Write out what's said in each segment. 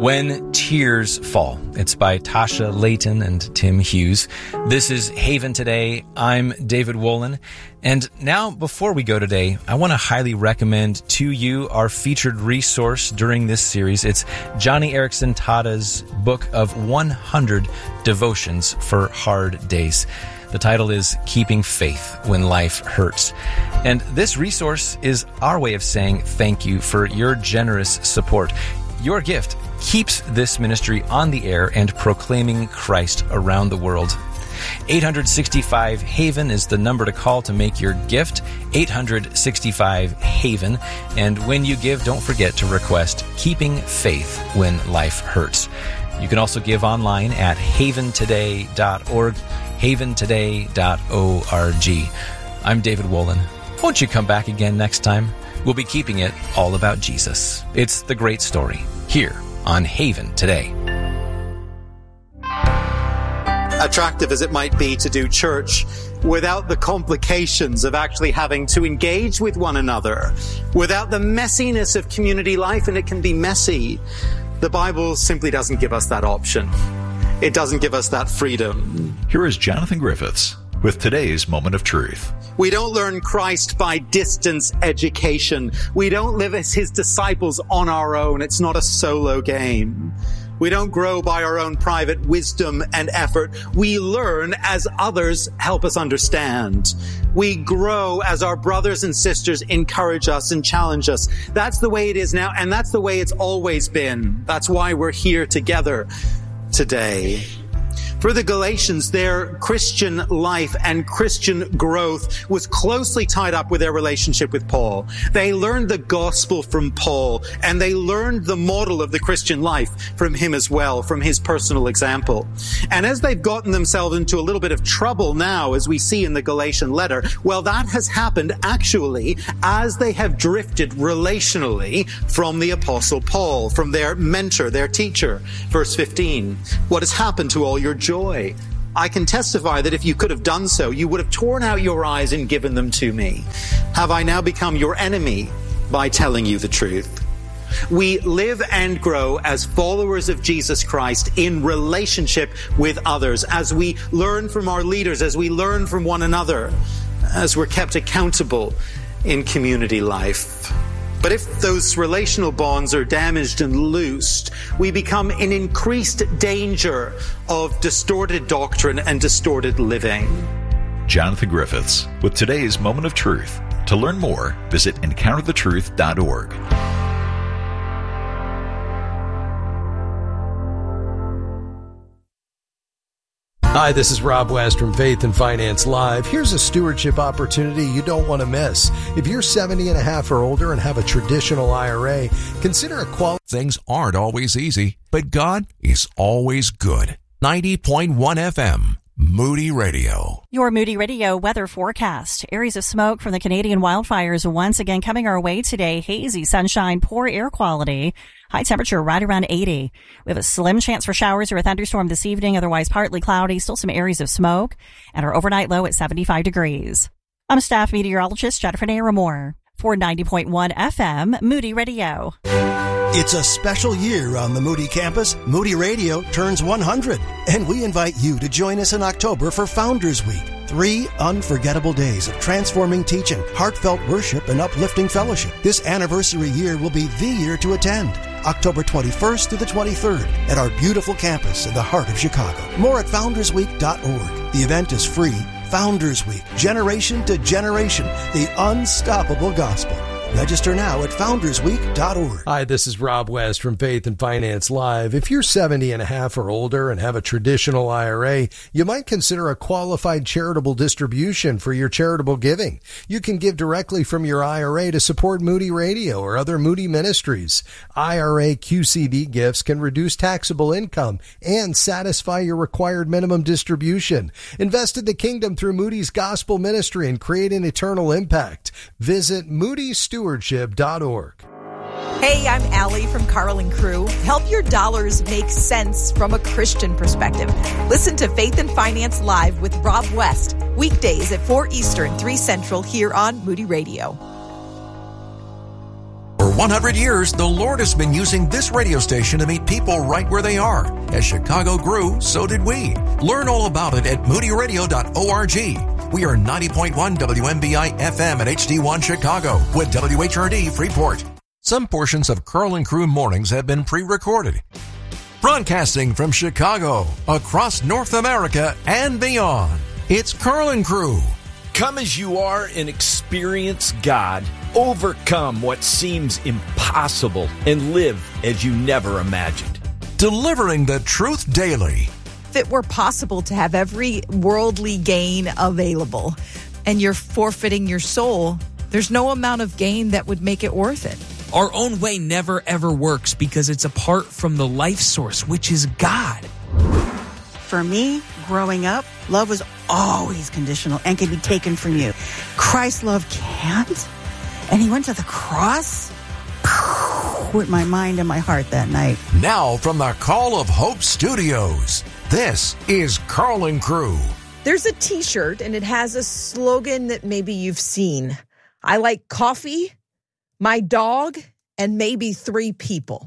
When Tears Fall. It's by Tasha Layton and Tim Hughes. This is Haven Today. I'm David Wolin. And now, before we go today, I want to highly recommend to you our featured resource during this series. It's Johnny Erickson Tada's book of 100 devotions for hard days. The title is Keeping Faith When Life Hurts. And this resource is our way of saying thank you for your generous support. Your gift keeps this ministry on the air and proclaiming Christ around the world. 865-HAVEN is the number to call to make your gift, 865-HAVEN. And when you give, don't forget to request Keeping Faith When Life Hurts. You can also give online at haventoday.org, haventoday.org. I'm David Wolin. Won't you come back again next time? We'll be keeping it all about Jesus. It's the great story here on Haven Today. Attractive as it might be to do church without the complications of actually having to engage with one another, without the messiness of community life, and it can be messy, the Bible simply doesn't give us that option. It doesn't give us that freedom. Here is Jonathan Griffiths with today's Moment of Truth. We don't learn Christ by distance education. We don't live as his disciples on our own. It's not a solo game. We don't grow by our own private wisdom and effort. We learn as others help us understand. We grow as our brothers and sisters encourage us and challenge us. That's the way it is now, and that's the way it's always been. That's why we're here together today. For the Galatians, their Christian life and Christian growth was closely tied up with their relationship with Paul. They learned the gospel from Paul, and they learned the model of the Christian life from him as well, from his personal example. And as they've gotten themselves into a little bit of trouble now, as we see in the Galatian letter, well, that has happened actually as they have drifted relationally from the Apostle Paul, from their mentor, their teacher. Verse 15, what has happened to all your joy? I can testify that if you could have done so, you would have torn out your eyes and given them to me. Have I now become your enemy by telling you the truth? We live and grow as followers of Jesus Christ in relationship with others, as we learn from our leaders, as we learn from one another, as we're kept accountable in community life. But if those relational bonds are damaged and loosed, we become in increased danger of distorted doctrine and distorted living. Jonathan Griffiths with today's Moment of Truth. To learn more, visit encounterthetruth.org. Hi, this is Rob West from Faith and Finance Live. Here's a stewardship opportunity you don't want to miss. If you're 70 and a half or older and have a traditional IRA, consider a quality. Things aren't always easy, but God is always good. 90.1 FM, Moody Radio. Your Moody Radio weather forecast. Areas of smoke from the Canadian wildfires once again coming our way today. Hazy sunshine, poor air quality. High temperature right around 80. We have a slim chance for showers or a thunderstorm this evening, otherwise partly cloudy, still some areas of smoke, and our overnight low at 75 degrees. I'm staff meteorologist Jennifer Naramore for 90.1 FM, Moody Radio. It's a special year on the Moody campus. Moody Radio turns 100, and we invite you to join us in October for Founders Week. 3 unforgettable days of transforming teaching, heartfelt worship, and uplifting fellowship. This anniversary year will be the year to attend. October 21st to the 23rd at our beautiful campus in the heart of Chicago. More at foundersweek.org. The event is free. Founders Week, generation to generation, the unstoppable gospel. Register now at foundersweek.org. Hi, this is Rob West from Faith and Finance Live. If you're 70 and a half or older and have a traditional IRA, you might consider a qualified charitable distribution for your charitable giving. You can give directly from your IRA to support Moody Radio or other Moody ministries. IRA QCD gifts can reduce taxable income and satisfy your required minimum distribution. Invest in the kingdom through Moody's gospel ministry and create an eternal impact. Visit moodystewardship.org. Hey, I'm Allie from Carl and Crew. Help your dollars make sense from a Christian perspective. Listen to Faith and Finance Live with Rob West, weekdays at 4 Eastern, 3 Central, here on Moody Radio. For 100 years, the Lord has been using this radio station to meet people right where they are. As Chicago grew, so did we. Learn all about it at moodyradio.org. We are 90.1 WMBI FM at HD1 Chicago with WHRD Freeport. Some portions of Carl and Crew Mornings have been pre-recorded. Broadcasting from Chicago, across North America and beyond, it's Carl and Crew. Come as you are and experience God. Overcome what seems impossible and live as you never imagined. Delivering the truth daily. If it were possible to have every worldly gain available and you're forfeiting your soul, there's no amount of gain that would make it worth it. Our own way never ever works because it's apart from the life source, which is God. For me, growing up, love was always conditional and can be taken from you. Christ's love can't. And he went to the cross with my mind and my heart that night. Now from the Call of Hope Studios, this is Carl and Crew. There's a t-shirt and it has a slogan that maybe you've seen. I like coffee, my dog, and maybe 3 people.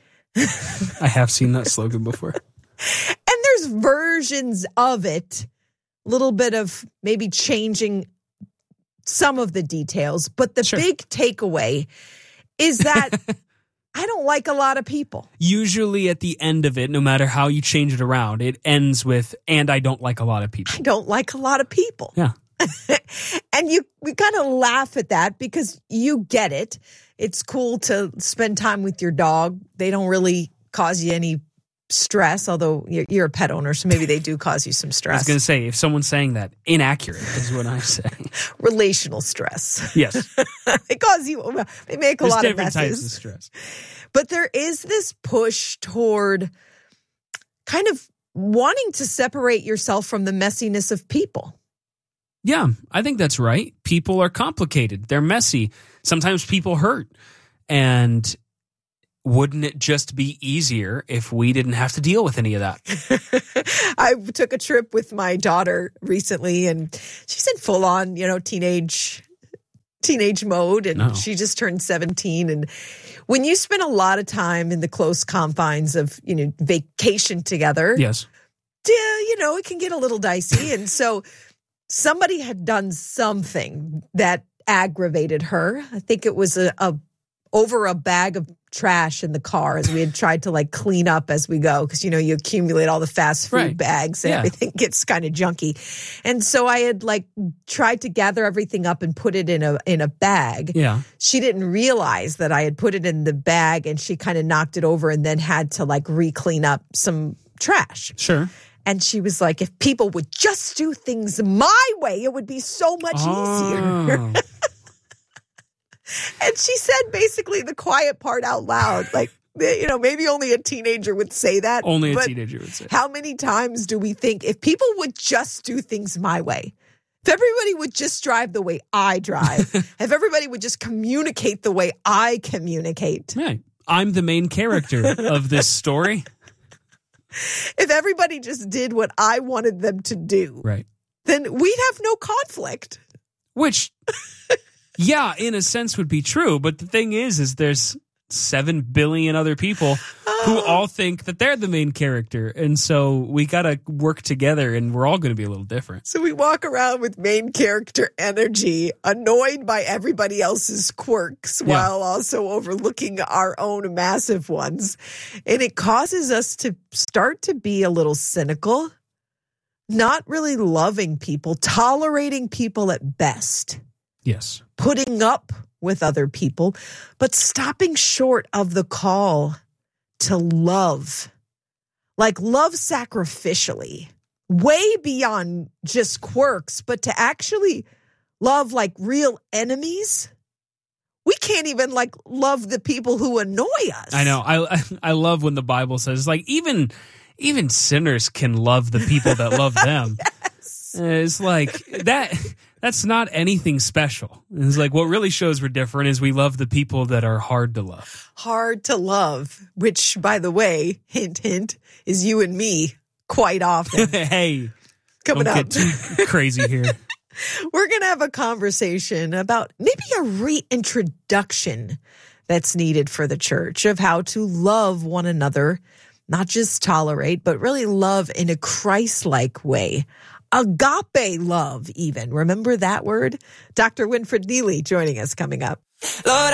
I have seen that slogan before. And there's versions of it, a little bit of maybe changing some of the details. But the big takeaway is that I don't like a lot of people. Usually at the end of it, no matter how you change it around, it ends with, and I don't like a lot of people. I don't like a lot of people. Yeah. And we kind of laugh at that because you get it. It's cool to spend time with your dog. They don't really cause you any stress, although you're a pet owner, so maybe they do cause you some stress. I was going to say, if someone's saying that, inaccurate is what I'm saying. Relational stress. Yes. They make a lot of messes. There's different types of stress. But there is this push toward kind of wanting to separate yourself from the messiness of people. Yeah, I think that's right. People are complicated. They're messy. Sometimes people hurt. And wouldn't it just be easier if we didn't have to deal with any of that? I took a trip with my daughter recently, and she's in full on, teenage mode, and she just turned 17. And when you spend a lot of time in the close confines of, vacation together, yes, it can get a little dicey. And so somebody had done something that aggravated her. I think it was over a bag of trash in the car as we had tried to clean up as we go. Cause you accumulate all the fast food bags and everything gets kind of junky. And so I had tried to gather everything up and put it in a bag. Yeah. She didn't realize that I had put it in the bag and she kind of knocked it over and then had to re-clean up some trash. Sure. And she was like, if people would just do things my way, it would be so much easier. And she said basically the quiet part out loud, maybe only a teenager would say that. Only a teenager would say. How many times do we think if people would just do things my way, if everybody would just drive the way I drive, if everybody would just communicate the way I communicate. Right. I'm the main character of this story. If everybody just did what I wanted them to do, right, then we'd have no conflict. Which... yeah, in a sense would be true. But the thing is there's 7 billion other people who all think that they're the main character. And so we got to work together and we're all going to be a little different. So we walk around with main character energy, annoyed by everybody else's quirks while also overlooking our own massive ones. And it causes us to start to be a little cynical, not really loving people, tolerating people at best. Yes. Putting up with other people, but stopping short of the call to love. Love sacrificially, way beyond just quirks, but to actually love real enemies. We can't even love the people who annoy us. I know. I love when the Bible says even sinners can love the people that love them. Yes. It's that. That's not anything special. It's what really shows we're different is we love the people that are hard to love. Hard to love, which, by the way, hint, hint, is you and me quite often. Hey, coming don't up. Get too crazy here. We're going to have a conversation about maybe a reintroduction that's needed for the church of how to love one another, not just tolerate, but really love in a Christ-like way. Agape love, even. Remember that word? Dr. Winfred Neely joining us coming up. Lord,